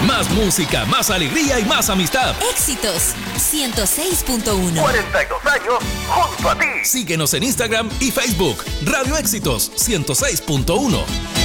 Más música, más alegría y más amistad. Éxitos 106.1. 42 años junto a ti. Síguenos en Instagram y Facebook. Radio Éxitos 106.1.